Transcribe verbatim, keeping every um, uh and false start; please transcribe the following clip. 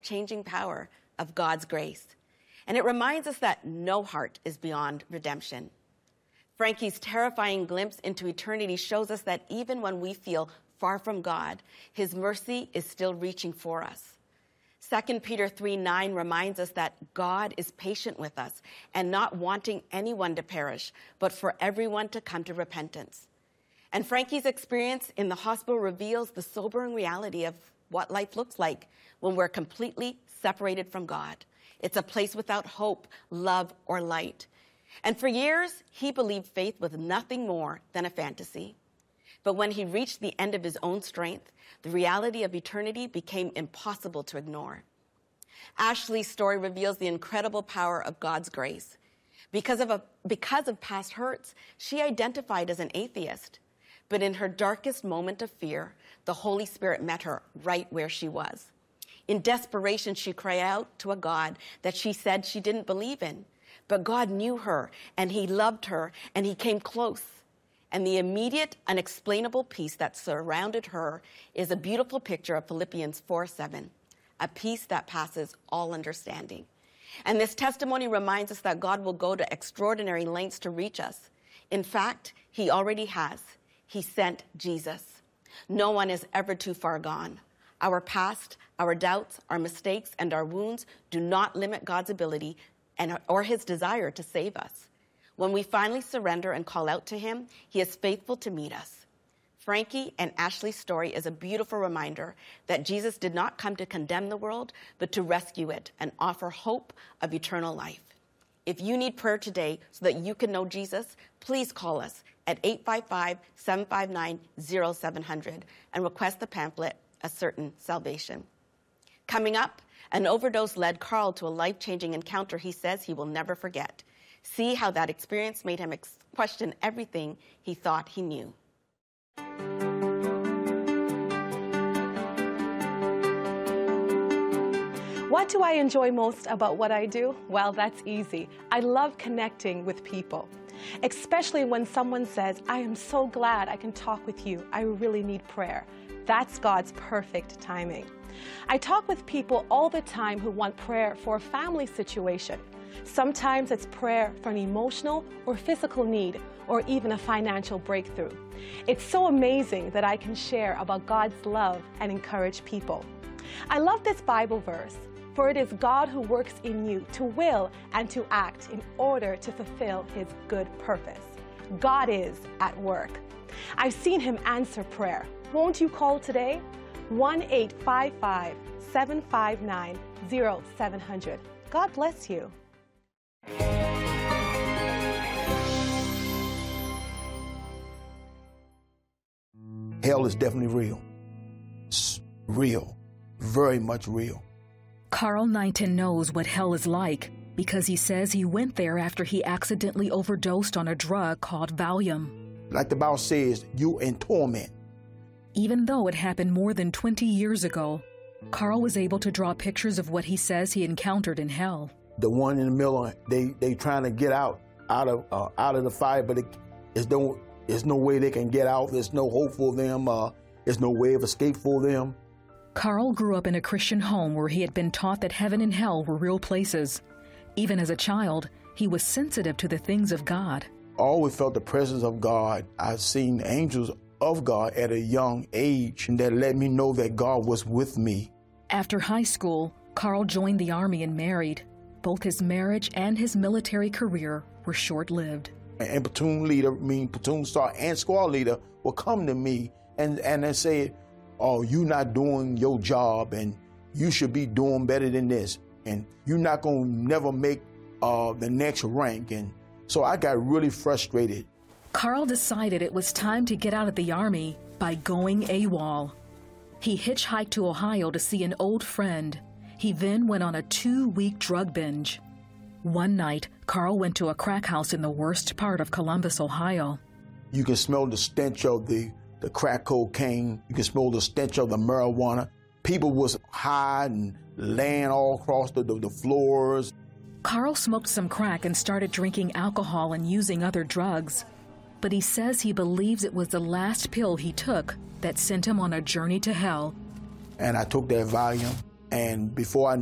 changing power of God's grace. And it reminds us that no heart is beyond redemption. Frankie's terrifying glimpse into eternity shows us that even when we feel far from God, his mercy is still reaching for us. Second Peter three nine reminds us that God is patient with us and not wanting anyone to perish, but for everyone to come to repentance. And Frankie's experience in the hospital reveals the sobering reality of what life looks like when we're completely separated from God. It's a place without hope, love, or light. And for years, he believed faith was nothing more than a fantasy. But when he reached the end of his own strength, the reality of eternity became impossible to ignore. Ashley's story reveals the incredible power of God's grace. Because of, a, because of past hurts, she identified as an atheist. But in her darkest moment of fear, the Holy Spirit met her right where she was. In desperation, she cried out to a God that she said she didn't believe in. But God knew her, and he loved her, and he came close. And the immediate, unexplainable peace that surrounded her is a beautiful picture of Philippians four seven, a peace that passes all understanding. And this testimony reminds us that God will go to extraordinary lengths to reach us. In fact, he already has. He sent Jesus. No one is ever too far gone. Our past, our doubts, our mistakes, and our wounds do not limit God's ability and, or his desire to save us. When we finally surrender and call out to him, he is faithful to meet us. Frankie and Ashley's story is a beautiful reminder that Jesus did not come to condemn the world, but to rescue it and offer hope of eternal life. If you need prayer today so that you can know Jesus, please call us at eight five five, seven five nine, zero seven zero zero and request the pamphlet, A Certain Salvation. Coming up, an overdose led Carl to a life-changing encounter he says he will never forget. See how that experience made him ex- question everything he thought he knew. What do I enjoy most about what I do? Well, that's easy. I love connecting with people, especially when someone says, I am so glad I can talk with you. I really need prayer. That's God's perfect timing. I talk with people all the time who want prayer for a family situation. Sometimes it's prayer for an emotional or physical need, or even a financial breakthrough. It's so amazing that I can share about God's love and encourage people. I love this Bible verse, for it is God who works in you to will and to act in order to fulfill his good purpose. God is at work. I've seen him answer prayer. Won't you call today? one eight five five, seven five nine, zero seven zero zero. God bless you. Hell is definitely real. It's real. Very much real. Carl Knighton knows what hell is like because he says he went there after he accidentally overdosed on a drug called Valium. Like the Bible says, you're in torment. Even though it happened more than twenty years ago, Carl was able to draw pictures of what he says he encountered in hell. The one in the middle, they they trying to get out out of uh, out of the fire, but it, it's no there's no way they can get out. There's no hope for them. Uh, there's no way of escape for them. Carl grew up in a Christian home where he had been taught that heaven and hell were real places. Even as a child, he was sensitive to the things of God. I always felt the presence of God. I've seen angels of God at a young age, and that let me know that God was with me. After high school, Carl joined the Army and married. Both his marriage and his military career were short-lived. And platoon leader, I mean platoon sergeant and squad leader will come to me and, and they say, oh, you're not doing your job and you should be doing better than this. And you're not going to never make uh, the next rank. And so I got really frustrated. Carl decided it was time to get out of the Army by going AWOL. He hitchhiked to Ohio to see an old friend. He then went on a two-week drug binge. One night, Carl went to a crack house in the worst part of Columbus, Ohio. You can smell the stench of the, the crack cocaine. You can smell the stench of the marijuana. People was high and laying all across the, the, the floors. Carl smoked some crack and started drinking alcohol and using other drugs. But he says he believes it was the last pill he took that sent him on a journey to hell. And I took that Valium, And before I